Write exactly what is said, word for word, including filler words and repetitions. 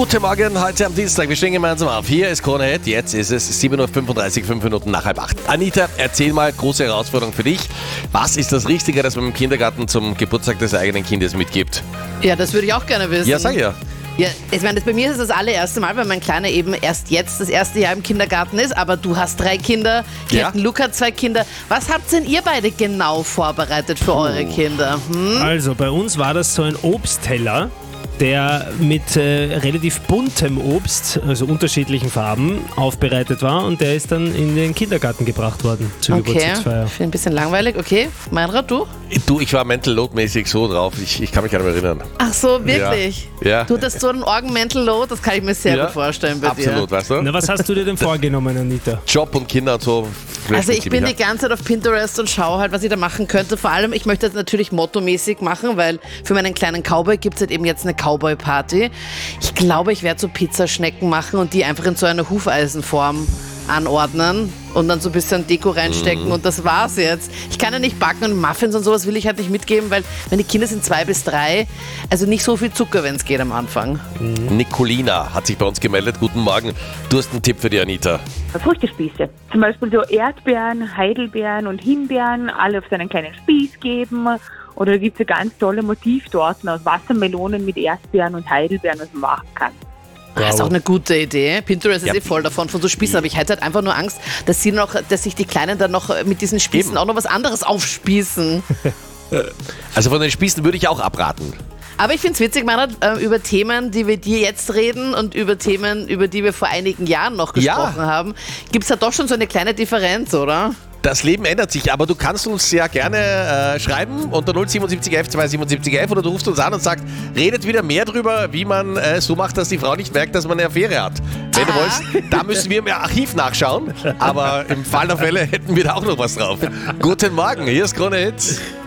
Guten Morgen, heute am Dienstag. Wir stehen gemeinsam auf. Hier ist Krone Hit. Jetzt ist es sieben Uhr fünfunddreißig, fünf Minuten nach halb acht. Anita, erzähl mal, große Herausforderung für dich. Was ist das Richtige, das man im Kindergarten zum Geburtstag des eigenen Kindes mitgibt? Ja, das würde ich auch gerne wissen. Ja, sag ja. Ja, ich meine, das, bei mir ist es das allererste Mal, weil mein Kleiner eben erst jetzt das erste Jahr im Kindergarten ist, aber du hast drei Kinder, Ja. Luca hat zwei Kinder. Was habt denn ihr beide genau vorbereitet für eure Kinder? Hm? Also bei uns war das so ein Obstteller, der mit äh, relativ buntem Obst, also unterschiedlichen Farben, aufbereitet war und der ist dann in den Kindergarten gebracht worden zur Okay, Geburtstagsfeier. ich finde ein bisschen langweilig. Okay, Meinrad, du? Du, ich war mental load-mäßig so drauf. Ich, ich kann mich gar nicht mehr erinnern. Ach so, wirklich? Ja. Ja. Du hattest so einen Organ-Mental Load, das kann ich mir sehr Ja, gut vorstellen bei Absolut, dir. weißt du? Na, was hast du dir denn vorgenommen, Anita? Job und Kinder und so. Also ich bin ja. die ganze Zeit auf Pinterest und schaue halt, was ich da machen könnte. Vor allem, ich möchte das natürlich mottomäßig machen, weil für meinen kleinen Cowboy gibt es halt eben jetzt eine Cowboy-Party. Ich glaube, ich werde so Pizzaschnecken machen und die einfach in so eine Hufeisenform anordnen und dann so ein bisschen Deko reinstecken Mhm. und das war's jetzt. Ich kann ja nicht backen und Muffins und sowas will ich halt nicht mitgeben, weil wenn die Kinder sind zwei bis drei, also nicht so viel Zucker, wenn es geht am Anfang. Nicolina hat sich bei uns gemeldet. Guten Morgen. Du hast einen Tipp für die Anita. Früchtespieße. Zum Beispiel so Erdbeeren, Heidelbeeren und Himbeeren, alle auf so einen kleinen Spieß geben. Oder da gibt es ja ganz tolle Motivtorten aus Wassermelonen mit Erdbeeren und Heidelbeeren, was man machen kann. Das ist auch eine gute Idee. Pinterest ist Ja. eh voll davon, von so Spießen. Aber ich hätte halt einfach nur Angst, dass, sie noch, dass sich die Kleinen dann noch mit diesen Spießen Eben. auch noch was anderes aufspießen. Also von den Spießen würde ich auch abraten. Aber ich finde es witzig, Meinrad, äh, über Themen, die wir dir jetzt reden und über Themen, über die wir vor einigen Jahren noch Ja. gesprochen haben, gibt es da doch schon so eine kleine Differenz, oder? Das Leben ändert sich, aber du kannst uns ja gerne äh, schreiben unter null sieben sieben elf zwei sieben sieben elf oder du rufst uns an und sagst, redet wieder mehr drüber, wie man äh, so macht, dass die Frau nicht merkt, dass man eine Affäre hat. Wenn du willst, da müssen wir im Archiv nachschauen, aber im Fall der Fälle hätten wir da auch noch was drauf. Guten Morgen, hier ist Krone Hit.